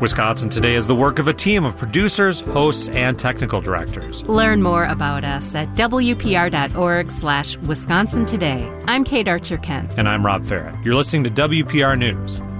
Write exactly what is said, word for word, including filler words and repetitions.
Wisconsin Today is the work of a team of producers, hosts, and technical directors. Learn more about us at W P R dot org slash Wisconsin Today. I'm Kate Archer-Kent. And I'm Rob Farrett. You're listening to W P R News.